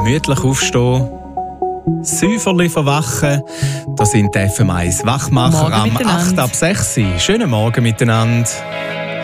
gemütlich aufstehen, Säuferli verwachen. Das sind die FM1 Wachmacher am 8 ab 6. Schönen Morgen miteinander.